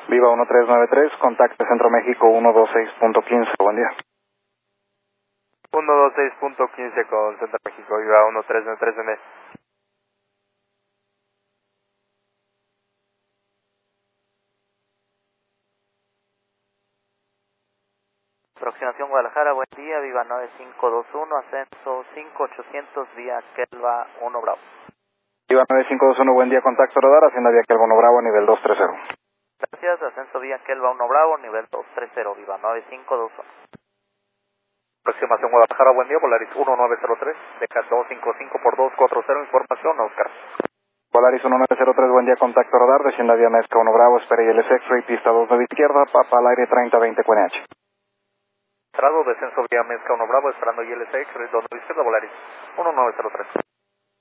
Viva 1393, contacte Centro México 126.15, buen día. 126.15 con Centro México, Viva 1393 MD. Aproximación Guadalajara, buen día, Viva 9521, ascenso 5800, vía Kelva 1 Bravo. Viva 9521, buen día, contacto radar, Hacienda Vía Kelva 1 Bravo, nivel 230. Gracias, ascenso vía Kelva 1 Bravo, nivel 230, Viva 9521. Aproximación Guadalajara, buen día, Volaris 1903, DK 255 por 240, información, Oscar. Volaris 1903, buen día, contacto radar, Hacienda Vía Mezca 1 Bravo, espera y LS X-Ray, pista 29 izquierda, Papa al aire 3020 QNH. Entrado, descenso vía Mezca 1 Bravo, esperando ILSX, retorno izquierda, Volaris 1903.